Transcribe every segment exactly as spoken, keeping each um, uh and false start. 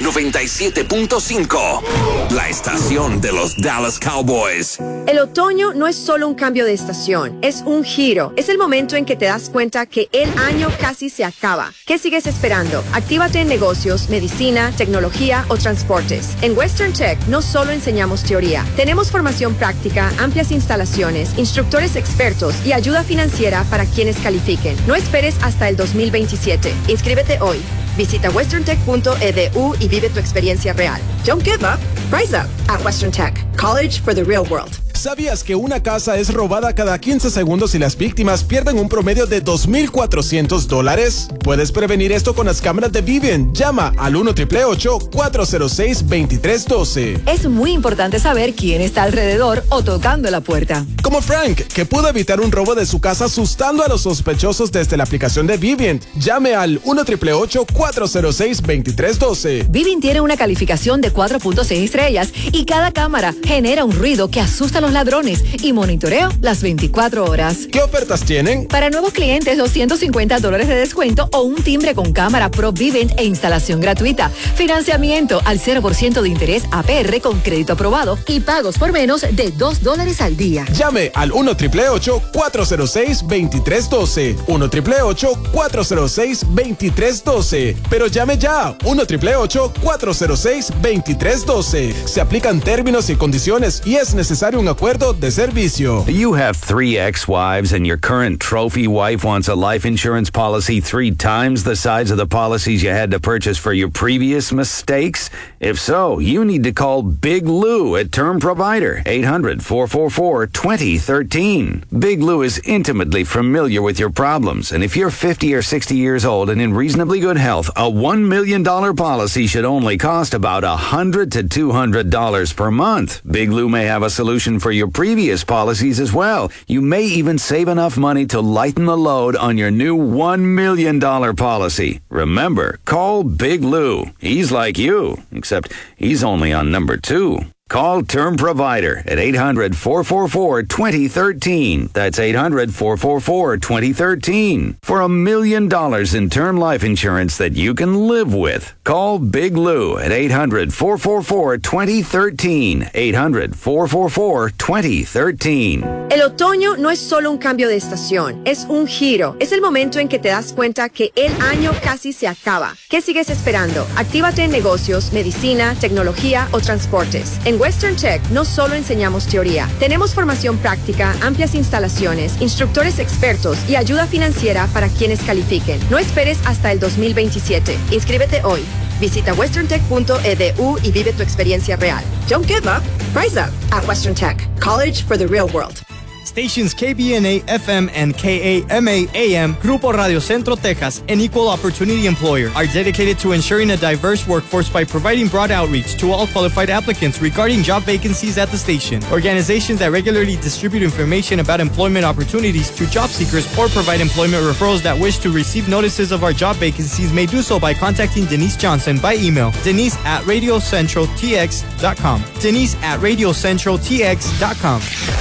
noventa y siete punto cinco. La estación de los Dallas Cowboys. El otoño no es solo un cambio de estación, es un giro. Es el momento en que te das cuenta que el año casi se acaba. ¿Qué sigues esperando? Actívate en negocios, medicina, tecnología o transportes. En Western Tech no solo enseñamos teoría. Tenemos formación práctica, amplias instalaciones, instructores expertos y ayuda financiera para quienes califiquen. No esperes hasta el dos mil veintisiete. Inscríbete hoy. Visita western tech punto e d u y vive tu experiencia real. Don't give up. Rise up at Western Tech. College for the real world. ¿Sabías que una casa es robada cada quince segundos y las víctimas pierden un promedio de dos mil cuatrocientos dólares? Puedes prevenir esto con las cámaras de Vivint. Llama al uno ocho ocho ocho cuatro cero seis dos tres uno dos. Es muy importante saber quién está alrededor o tocando la puerta. Como Frank, que pudo evitar un robo de su casa asustando a los sospechosos desde la aplicación de Vivint. Llame al uno ocho ocho ocho cuatro cero seis dos tres uno dos. Vivint tiene una calificación de cuatro punto seis estrellas y cada cámara genera un ruido que asusta a los ladrones y monitoreo las veinticuatro horas. ¿Qué ofertas tienen? Para nuevos clientes, doscientos cincuenta dólares de descuento o un timbre con cámara Pro Vivint e instalación gratuita. Financiamiento al cero por ciento de interés A P R con crédito aprobado y pagos por menos de dos dólares al día. Llame al uno ocho ocho ocho cuatro cero seis dos tres uno dos. uno ocho ocho ocho cuatro cero seis dos tres uno dos. Pero llame ya. uno ocho ocho ocho cuatro cero seis dos tres uno dos. Se aplican términos y condiciones y es necesario un acuerdo de servicio. You have three ex-wives and your current trophy wife wants a life insurance policy three times the size of the policies you had to purchase for your previous mistakes? If so, you need to call Big Lou at Term Provider, eight hundred four four four two zero one three. Big Lou is intimately familiar with your problems, and if you're fifty or sixty years old and in reasonably good health, a one million dollars policy should only cost about one hundred to two hundred dollars per month. Big Lou may have a solution for your previous policies as well. You may even save enough money to lighten the load on your new one million dollars policy. Remember, call Big Lou. He's like you, except he's only on number two. Call Term Provider at eight hundred four four four two zero one three. That's eight hundred four four four two zero one three. For a million dollars in term life insurance that you can live with. Call Big Lou at eight hundred four four four two zero one three. eight hundred four four four two zero one three. El otoño no es solo un cambio de estación, es un giro. Es el momento en que te das cuenta que el año casi se acaba. ¿Qué sigues esperando? Actívate en negocios, medicina, tecnología o transportes. En Western Tech no solo enseñamos teoría. Tenemos formación práctica, amplias instalaciones, instructores expertos y ayuda financiera para quienes califiquen. No esperes hasta el dos mil veintisiete. Inscríbete hoy. Visita western tech punto e d u y vive tu experiencia real. Don't give up. Rise up at Western Tech. College for the real world. Stations K B N A F M and K A M A A M, Grupo Radio Centro Texas, an equal opportunity employer, are dedicated to ensuring a diverse workforce by providing broad outreach to all qualified applicants regarding job vacancies at the station. Organizations that regularly distribute information about employment opportunities to job seekers or provide employment referrals that wish to receive notices of our job vacancies may do so by contacting Denise Johnson by email, denise at radio central t x dot com. Denise at radio central t x dot com.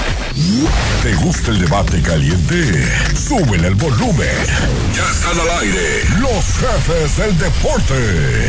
¿Te gusta el debate caliente? Súbele el volumen. Ya están al aire los jefes del deporte.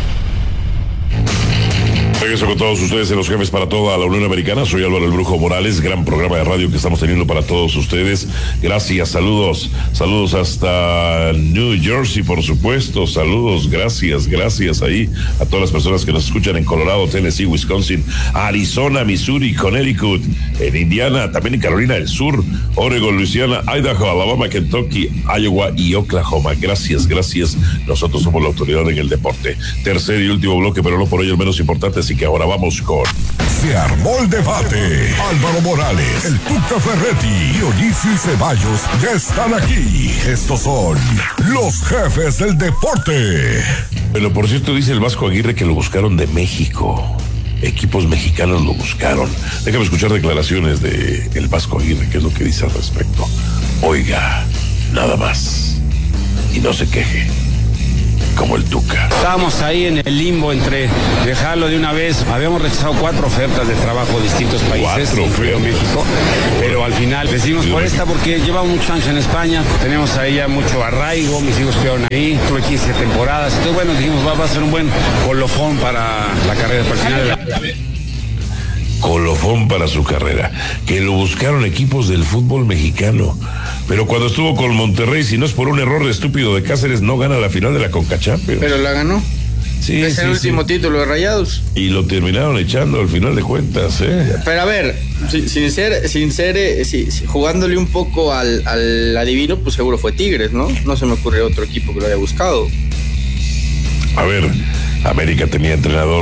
Regreso con todos ustedes en Los Jefes para toda la Unión Americana. Soy Álvaro el Brujo Morales, gran programa de radio que estamos teniendo para todos ustedes. Gracias, saludos, saludos hasta New Jersey, por supuesto. Saludos, gracias, gracias ahí a todas las personas que nos escuchan en Colorado, Tennessee, Wisconsin, Arizona, Missouri, Connecticut, en Indiana, también en Carolina del Sur, Oregon, Luisiana, Idaho, Alabama, Kentucky, Iowa y Oklahoma. Gracias, gracias. Nosotros somos la autoridad en el deporte. Tercer y último bloque, pero no por ello el menos importante. Así que ahora vamos con... Se armó el debate. Álvaro Morales, el Tuca Ferretti y Dionisio Ceballos ya están aquí. Estos son los jefes del deporte. Bueno, por cierto, dice el Vasco Aguirre que lo buscaron de México. Equipos mexicanos lo buscaron. Déjame escuchar declaraciones de el Vasco Aguirre, qué es lo que dice al respecto. Oiga, nada más. Y no se queje. como el Tuca. Estábamos ahí en el limbo entre dejarlo de una vez. Habíamos rechazado cuatro ofertas de trabajo de distintos países, incluido México, pero al final decidimos por esta porque llevamos muchos años en España, tenemos ahí ya mucho arraigo, mis hijos estuvieron ahí, tuve quince temporadas, entonces bueno, dijimos va, va a ser un buen colofón para la carrera personal. Colofón para su carrera, que lo buscaron equipos del fútbol mexicano, pero cuando estuvo con Monterrey, si no es por un error de estúpido de Cáceres, no gana la final de la Conca Champions. Pero la ganó. Sí, es sí, el último sí. título de Rayados. Y lo terminaron echando al final de cuentas, ¿eh? Pero a ver, sin, sin ser, sin ser eh, si, si, jugándole un poco al, al adivino, pues seguro fue Tigres, ¿no? No se me ocurre otro equipo que lo haya buscado. A ver, América tenía entrenador,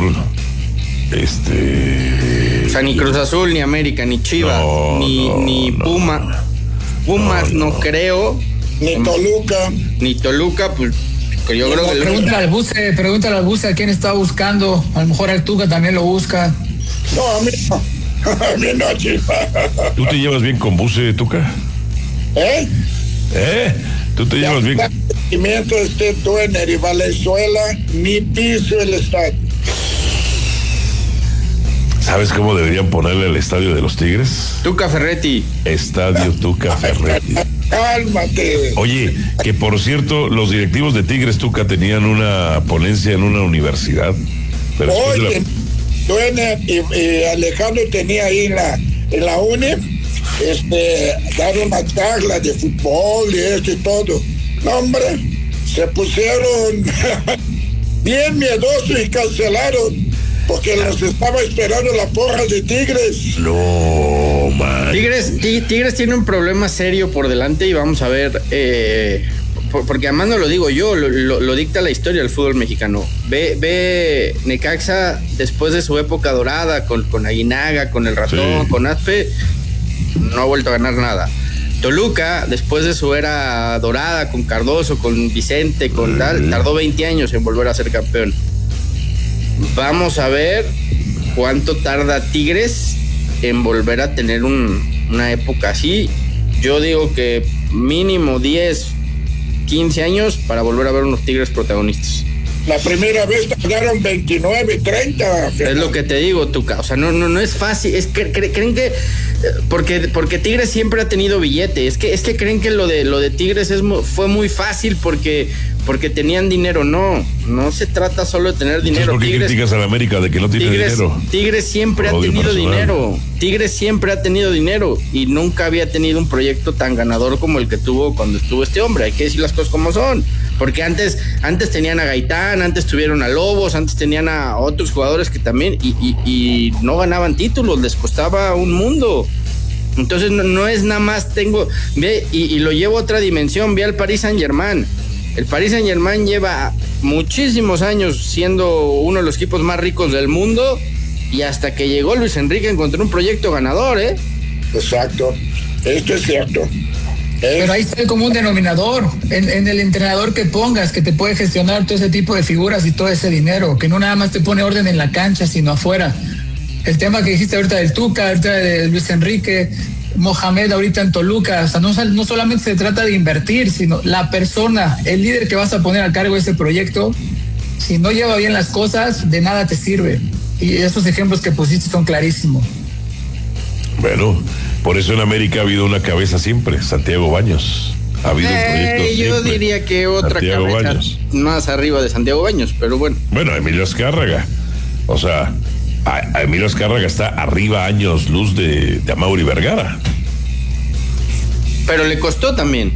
este... O sea, ni Cruz Azul, ni América, ni Chivas, no, ni, no, ni Puma. No, Pumas no, no. no creo. Ni Toluca. Ni Toluca, pues yo creo que... Pregúntale al Buse, pregúntale al Buse a quién está buscando. A lo mejor al Tuca también lo busca. No, a mí no. A mí no, Chiva. ¿Tú te llevas bien con Buse, Tuca? ¿Eh? ¿Eh? ¿Tú te llevas bien? Mientras esté Tuener y Valenzuela, ni piso el estadio. ¿Sabes cómo deberían ponerle al estadio de los Tigres? Tuca Ferretti. Estadio Tuca Ferretti. Cálmate. Oye, que por cierto, los directivos de Tigres Tuca tenían una ponencia en una universidad. Pero Oye, la... Tuener y, y Alejandro tenía ahí en la, en la uni, este, dar una charla de fútbol y esto y todo. No, hombre, se pusieron bien miedosos y cancelaron. Porque los estaba esperando la porra de Tigres. No, man. Tigres, Tigres tiene un problema serio por delante y vamos a ver, eh, por, porque además no lo digo yo, lo, lo, lo dicta la historia del fútbol mexicano. Ve, ve Necaxa después de su época dorada, con, con Aguinaga, con el Ratón, sí. con Aspe, no ha vuelto a ganar nada. Toluca, después de su era dorada, con Cardoso, con Vicente, con mm. tal, tardó veinte años en volver a ser campeón. Vamos a ver cuánto tarda Tigres en volver a tener un, una época así. Yo digo que mínimo diez, quince años para volver a ver unos Tigres protagonistas. La primera vez tardaron veintinueve, treinta. Es lo que te digo, Tuca. O sea, no, no, no es fácil. Es que cre, creen que porque, porque Tigres siempre ha tenido billete. Es que, es que creen que lo de lo de Tigres es fue muy fácil porque, porque tenían dinero. No, no se trata solo de tener dinero. ¿Por qué Tigres, criticas a la América de que no tiene Tigres, dinero? Tigres siempre ha tenido personal. dinero. Tigres siempre ha tenido dinero y nunca había tenido un proyecto tan ganador como el que tuvo cuando estuvo este hombre. Hay que decir las cosas como son. Porque antes, antes tenían a Gaitán, antes tuvieron a Lobos, antes tenían a otros jugadores que también y, y, y no ganaban títulos, les costaba un mundo. Entonces no, no es nada más tengo, ve, y, y lo llevo a otra dimensión, ve al Paris Saint-Germain. El Paris Saint-Germain lleva muchísimos años siendo uno de los equipos más ricos del mundo y hasta que llegó Luis Enrique encontró un proyecto ganador, ¿eh? Exacto, esto es cierto. Pero ahí está el común denominador, en, en el entrenador que pongas, que te puede gestionar todo ese tipo de figuras y todo ese dinero, que no nada más te pone orden en la cancha, sino afuera. El tema que dijiste ahorita del Tuca, ahorita de Luis Enrique, Mohamed ahorita en Toluca, o sea, no, no solamente se trata de invertir, sino la persona, el líder que vas a poner a cargo de ese proyecto, si no lleva bien las cosas, de nada te sirve. Y esos ejemplos que pusiste son clarísimos. Bueno, por eso en América ha habido una cabeza siempre, Santiago Baños. Ha habido eh, proyectos Yo siempre. diría que otra Santiago cabeza Baños. más arriba de Santiago Baños, pero bueno. Bueno, Emilio Azcárraga. O sea, a, a Emilio Azcárraga está arriba años luz de, de Amaury Vergara. Pero le costó también.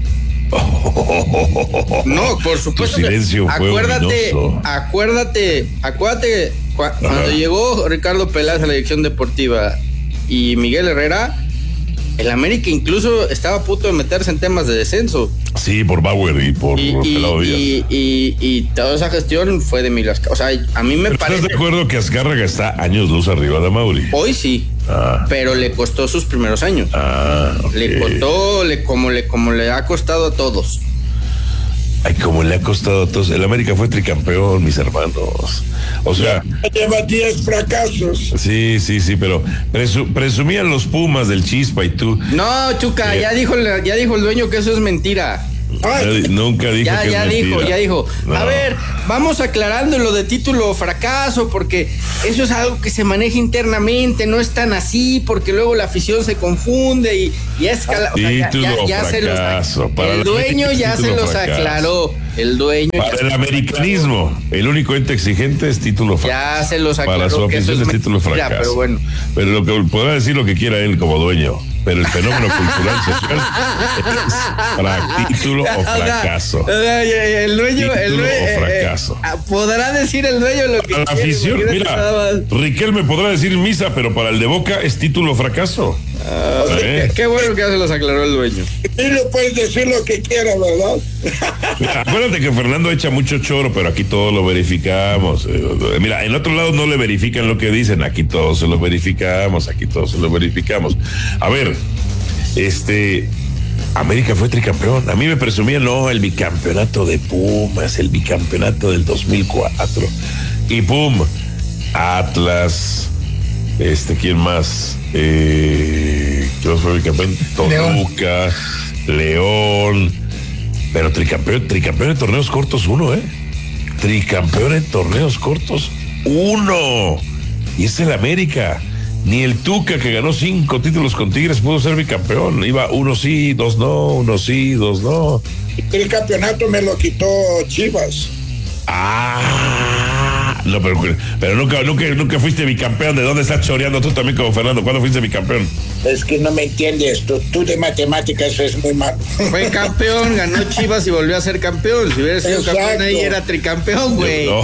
No, por supuesto. Tu silencio que, fue acuérdate, ominoso. acuérdate, acuérdate cu- cuando llegó Ricardo Peláez a la dirección deportiva y Miguel Herrera, el América incluso estaba a punto de meterse en temas de descenso. Sí, por Bauer y por y, y, Pelado Díaz. Y, y, y toda esa gestión fue de Emilio Azcárraga. O sea, a mí me ¿Pero parece. ¿Estás de acuerdo que Azcárraga está años luz arriba de Amaury? Hoy sí. Ah. Pero le costó sus primeros años. Ah, okay. Le costó, le, como, le, como le ha costado a todos. Ay, como le ha costado a todos. El América fue tricampeón, mis hermanos. O sea. Lleva diez fracasos. Sí, sí, sí, pero presu- presumían los Pumas del Chispa y tú. No, Chuca, eh. ya dijo ya dijo el dueño que eso es mentira. Ay, nunca dijo ya, que ya es dijo, mentira. ya dijo. No. A ver, vamos aclarando lo de título fracaso, porque eso es algo que se maneja internamente, no es tan así, porque luego la afición se confunde y, y es cala, o sea, ya, Título ya, ya se los, fracaso. Para el la dueño gente, ya se título los fracaso. aclaró. El dueño Para ya el americanismo, el único ente exigente es título fracaso. Ya se los aclaró. Para su que eso afición es, es título mentira, fracaso. pero bueno. Pero lo que podrá decir lo que quiera él como dueño. Pero el fenómeno cultural social es fra- título o fracaso. O sea, el dueño, el Título dueño o eh, fracaso. eh, podrá decir el dueño lo que Para la quiere, afición, imagínate nada mira, más. Riquelme podrá decir misa, pero para el de Boca es título o fracaso. Ah, ¿Eh? qué, qué bueno que ya se los aclaró el dueño. Y le puedes decir lo que quiera, ¿verdad? Mira, acuérdate que Fernando echa mucho choro, pero aquí todo lo verificamos. Eh, Mira, en otro lado no le verifican lo que dicen, aquí todos se lo verificamos, aquí todos se lo verificamos. A ver, este, América fue tricampeón. A mí me presumían, no, el bicampeonato de Pumas, el bicampeonato del dos mil cuatro. Y pum, Atlas, este, ¿quién más? Eh, ¿Quién más fue bicampeón? Toluca, León. Pero tricampeón, tricampeón en torneos cortos uno, ¿eh? Tricampeón en torneos cortos uno. Y es el América. Ni el Tuca, que ganó cinco títulos con Tigres, pudo ser bicampeón. Iba uno sí, dos no, uno sí, dos no. El campeonato me lo quitó Chivas. Ah, no, pero, pero nunca, nunca, nunca fuiste bicampeón. ¿De dónde estás choreando tú también como Fernando? ¿Cuándo fuiste bicampeón? Es que no me entiendes, tú, tú de matemáticas es muy malo. Fue campeón, ganó Chivas y volvió a ser campeón. Si hubiera sido Exacto. campeón ahí era tricampeón, güey. No,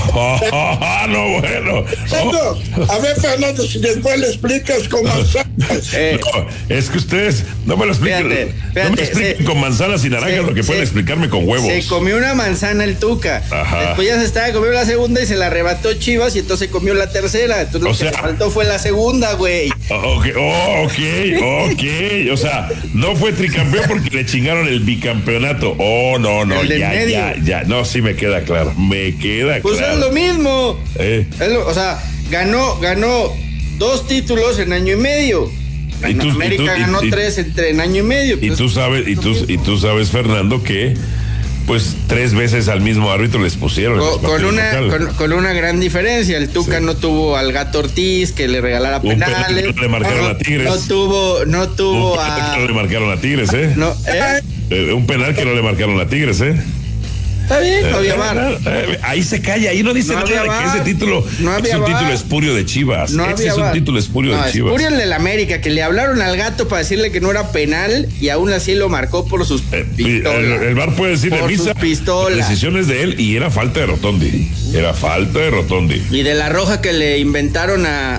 no, bueno. Fernando, a ver, Fernando, si después le explicas con manzanas. Eh, No, es que ustedes no me lo expliquen, Fíjate, no fíjate, me expliquen se- con manzanas y naranjas se- lo que pueden se- explicarme con huevos. Se comió una manzana el Tuca. Ajá. Después ya se estaba comiendo la segunda y se la arrebató Chivas y entonces comió la tercera. Entonces O lo sea- que le faltó fue la segunda, güey. Oh, ok, oh, ok, ok. O sea, no fue tricampeón porque le chingaron el bicampeonato. Oh, no, no, El del ya, medio. ya, ya. No, sí me queda claro. Me queda Pues claro. es lo mismo. Eh. Es lo- o sea, ganó, ganó dos títulos en año y medio. Y tú- América y tú- y- ganó y- tres entre en año y medio. Y pues. tú sabes, y tú, y tú sabes, Fernando, que pues tres veces al mismo árbitro les pusieron. en los Con, con partidos una, locales. con, con una gran diferencia. El Tuca Sí. no tuvo al Gato Ortiz que le regalara Un penal penales. que no le marcaron no, a Tigres. no tuvo, no Un tuvo penal a. que no le marcaron a Tigres, ¿eh? No, ¿eh? Eh, un penal que no le marcaron a Tigres, ¿eh? Está bien, no había Eh, VAR. eh, Ahí se calla, ahí no dice No nada había de que VAR. ese título No es había un VAR. título espurio de Chivas. No Ese había es un VAR. título espurio No, de Chivas. espurio el del América, que le hablaron al Gato para decirle que no era penal y aún así lo marcó por sus Eh, pistolas. el, el VAR puede decir de Por misa sus pistolas. las decisiones de él y era falta de Rotondi. Era falta de Rotondi. Y de la roja que le inventaron a,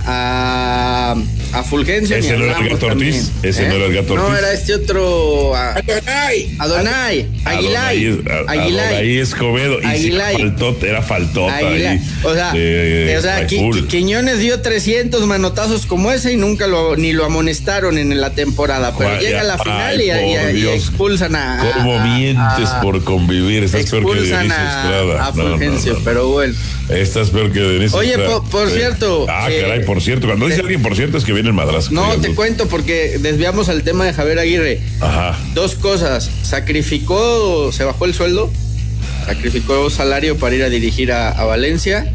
a, a Fulgencio. Ese y a no era el Ramos Gato Ortiz, también, ese no era el Gato No, Ortiz. era este otro. a- Adonai. Adonai. Aguilay. Aguilay. Ahí Escobedo. Y sí, Aguilay. faltó, era faltota Aguilay. ahí. O sea, de- o sea de Qui- full. Qui- Quiñones dio trescientos manotazos como ese y nunca lo ni lo amonestaron en la temporada. Pero Juan, llega ya, la final ay, y, y- por y Dios. expulsan a. ¿Cómo a- mientes a- por convivir? Estás peor que expulsan Dionisio a, Estrada. a No, no, Fulgencio, no. pero bueno. Estás peor que Dionisio Oye, Estrada. por- por Sí. cierto, Ah, eh, caray, por cierto. Cuando dice te- alguien por cierto es que viene el madrazo. No, Digas te tú. cuento porque desviamos al tema de Javier Aguirre. Ajá. Dos cosas. Sacrificó, se bajó el sueldo, sacrificó salario para ir a dirigir a, a Valencia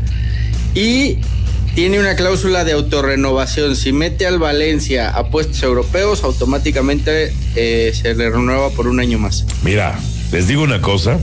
y tiene una cláusula de autorrenovación. Si mete al Valencia a puestos europeos, automáticamente eh, se le renueva por un año más. Mira, les digo una cosa.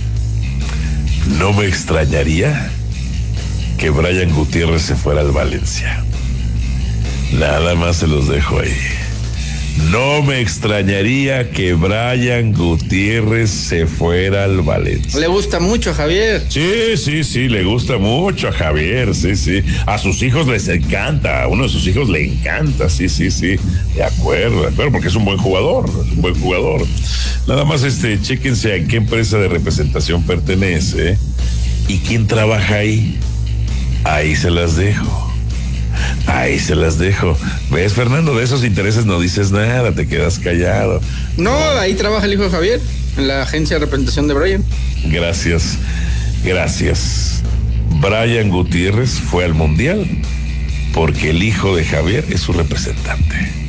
No me extrañaría que Brian Gutiérrez se fuera al Valencia. Nada más se los dejo ahí. No me extrañaría que Brian Gutiérrez se fuera al Valencia. Le gusta mucho a Javier. Sí, sí, sí, le gusta mucho a Javier, sí, sí. A sus hijos les encanta, a uno de sus hijos le encanta, sí, sí, sí. De acuerdo, de acuerdo, porque es un buen jugador, es un buen jugador. Nada más, este, chéquense a qué empresa de representación pertenece y quién trabaja ahí. Ahí se las dejo. Ahí se las dejo. ¿Ves, Fernando? De esos intereses no dices nada, te quedas callado. No, ahí trabaja el hijo de Javier, en la agencia de representación de Brian. Gracias, gracias. Brian Gutiérrez fue al Mundial porque el hijo de Javier es su representante.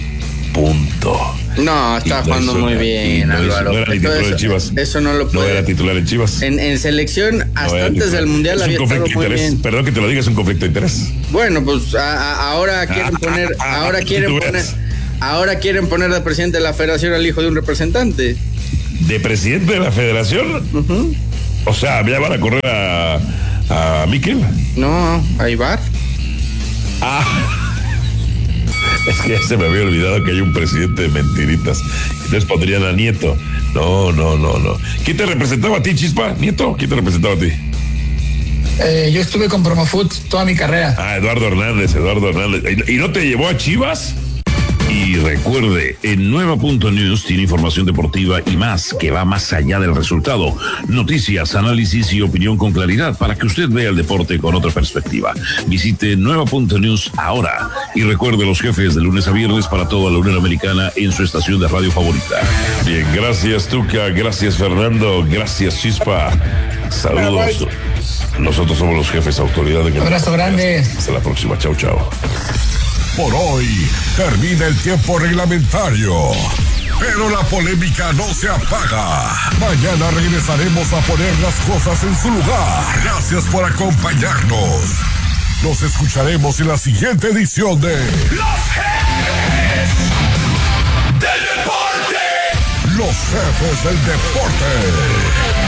Punto. No, está jugando muy bien, no, Álvaro. No era ni titular en Chivas. Eso no lo puede. No era titular en Chivas. En, en selección, hasta no antes del Mundial había estado muy bien. Perdón que te lo diga, es un conflicto de interés. Bueno, pues a, a, ahora quieren poner, ahora quieren poner, ahora quieren poner de presidente de la Federación al hijo de un representante. ¿De presidente de la Federación? Uh-huh. O sea, ¿ya van a correr a, a Miquel? No, a Ibar. Ah. Es que ya se me había olvidado que hay un presidente de mentiritas. Entonces pondrían a Nieto. No, no, no, no. ¿Quién te representaba a ti, Chispa? ¿Nieto? ¿Quién te representaba a ti? Eh, yo estuve con Promofoot toda mi carrera. Ah, Eduardo Hernández, Eduardo Hernández. ¿Y no te llevó a Chivas? Y recuerde, en Nueva punto news tiene información deportiva y más que va más allá del resultado. Noticias, análisis y opinión con claridad para que usted vea el deporte con otra perspectiva. Visite Nueva punto news ahora y recuerde los jefes de lunes a viernes para toda la Unión Americana en su estación de radio favorita. Bien, gracias Tuca, gracias Fernando, gracias Chispa. Saludos. Nosotros somos los jefes, autoridad. Un abrazo grande. Hasta la próxima, chau, chau. Por hoy termina el tiempo reglamentario, pero la polémica no se apaga. Mañana regresaremos a poner las cosas en su lugar. Gracias por acompañarnos. Nos escucharemos en la siguiente edición de Los Jefes del Deporte. Los Jefes del Deporte.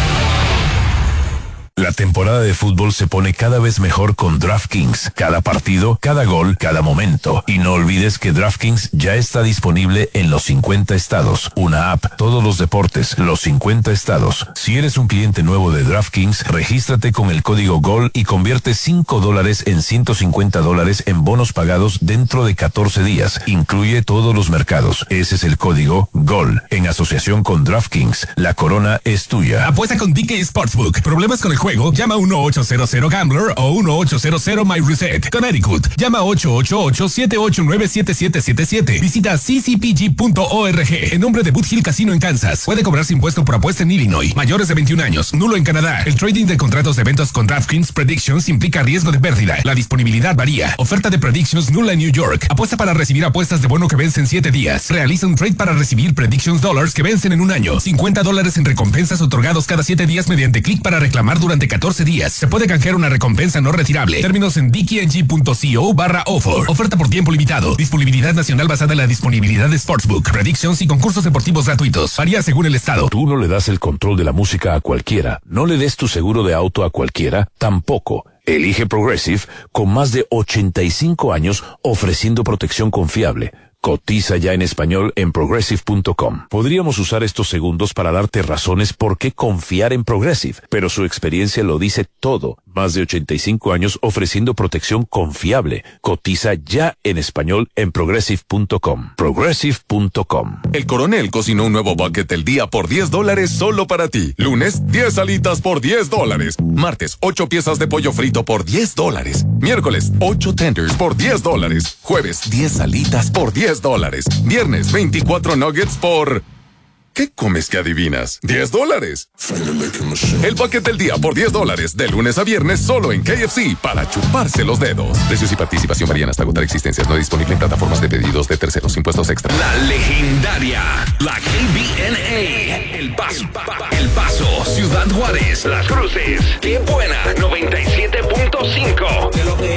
La temporada de fútbol se pone cada vez mejor con DraftKings. Cada partido, cada gol, cada momento. Y no olvides que DraftKings ya está disponible en los cincuenta estados. Una app, todos los deportes, los cincuenta estados. Si eres un cliente nuevo de DraftKings, regístrate con el código GOL y convierte cinco dólares en ciento cincuenta dólares en bonos pagados dentro de catorce días. Incluye todos los mercados. Ese es el código GOL. En asociación con DraftKings, la corona es tuya. Apuesta con D K Sportsbook. ¿Problemas con el juego? Llama uno ocho cero cero Gambler o uno ocho cero cero My Reset. Connecticut. Llama ocho ocho ocho, siete ocho nueve, siete siete siete siete. Visita c c p g punto org. En nombre de Boot Hill Casino en Kansas. Puede cobrarse impuesto por apuesta en Illinois. Mayores de veintiún años. Nulo en Canadá. El trading de contratos de eventos con DraftKings Predictions implica riesgo de pérdida. La disponibilidad varía. Oferta de Predictions nula en New York. Apuesta para recibir apuestas de bono que vencen siete días. Realiza un trade para recibir Predictions Dollars que vencen en un año. cincuenta dólares en recompensas otorgados cada siete días mediante clic para reclamar durante catorce días. Se puede canjear una recompensa no retirable. Términos en d k n g punto co barra offer. Oferta por tiempo limitado. Disponibilidad nacional basada en la disponibilidad de Sportsbook, Predictions y concursos deportivos gratuitos. Varía según el estado. Tú no le das el control de la música a cualquiera. No le des tu seguro de auto a cualquiera. Tampoco. Elige Progressive con más de ochenta y cinco años ofreciendo protección confiable. Cotiza ya en español en progressive punto com. Podríamos usar estos segundos para darte razones por qué confiar en Progressive, pero su experiencia lo dice todo. Más de ochenta y cinco años ofreciendo protección confiable. Cotiza ya en español en progressive punto com. progressive punto com. El Coronel cocinó un nuevo bucket del día por diez dólares solo para ti. Lunes, diez alitas por diez dólares. Martes, ocho piezas de pollo frito por diez dólares. Miércoles, ocho tenders por diez dólares. Jueves, diez alitas por diez dólares. Viernes, veinticuatro nuggets por... ¿Qué comes que adivinas? diez dólares. El bucket del día por diez dólares. De lunes a viernes solo en K F C para chuparse los dedos. Precios y participación varían hasta agotar existencias. No disponible en plataformas de pedidos de terceros. Impuestos extra. La legendaria. La K B N A. El Paso. El Paso. Ciudad Juárez. Las Cruces. Qué buena. noventa y siete punto cinco.